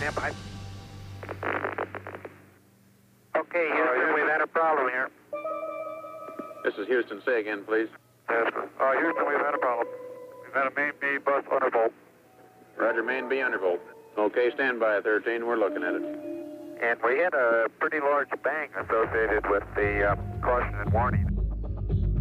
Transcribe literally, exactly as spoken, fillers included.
stand by. Okay, Houston, we've had a problem here. This is Houston. Say again, please. Yes, sir. Uh, Houston, we've had a problem. We've had a main B bus undervolt. Roger, main B undervolt. Okay, stand by, thirteen. We're looking at it. And we had a pretty large bang associated with the uh, caution and warning.